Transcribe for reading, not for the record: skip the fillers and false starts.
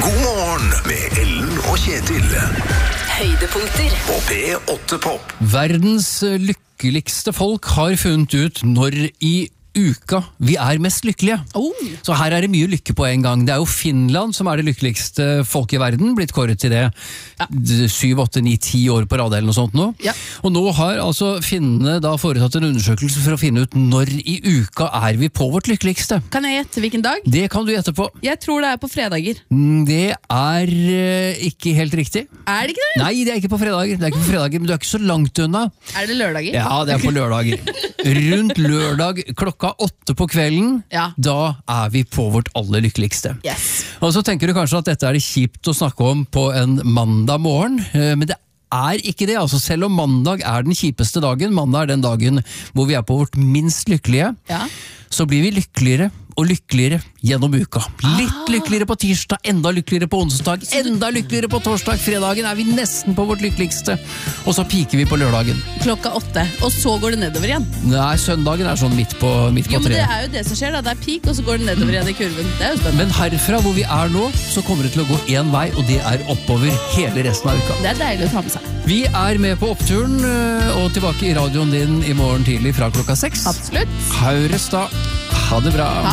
God morgen med Ellen og Kjetil. Høydepunkter På P8 Pop. Verdens lykkeligste folk har funnet ut når i uka vi er mest lykkelige. Så her er det mye lykke på en gang. Det er jo Finland som er det lykkeligste folk i verden, blitt kåret til det 7, 8, 9, 10 år på rad eller noe sånt nå. Ja. Og nå har altså finnene da foretatt en undersøkelse for å finne ut når i uka er vi på vårt lykkeligste. Kan jeg gjette hvilken dag? Det kan du gjette på. Jeg tror det er på fredager. Det er ikke helt riktig. Er det ikke det? Nei, det er ikke på fredager. Det er ikke på fredager, men du er ikke så langt unna. Er det lørdager? Ja, det er på lørdager. Rundt lørdag klokka 8 på kvelden, Ja. da er vi på vårt aller lykkeligste. Yes. Og så tenker du kanskje at dette er det kjipt å snakke om på en mandag morgen, men det er ikke det. Altså, selv om mandag er den kjipeste dagen, mandag er den dagen hvor vi er på vårt minst lykkelige, Ja. så blir vi lykkeligere og lykkeligere gjennom uka. Litt lykkeligere på tirsdag, enda lykkeligere på onsdag, enda lykkeligere på torsdag, fredagen er vi nesten på vårt lykkeligste, og så piker vi på lørdagen. Klokka 8, og så går det nedover igjen. Nei, søndagen er sånn midt på Jo, men det treet. er jo det som skjer da. Det er peak, og så går det nedover igjen i kurven. Det er jo spennende. Men herfra hvor vi er nå, så kommer det til å gå én vei, og det er oppover hele resten av uka. Det er deilig å ta med seg. Vi er med på oppturen, og tilbake i radioen din i morgen tidlig fra klokka 6. Absolutt. Høres da. Ha det bra.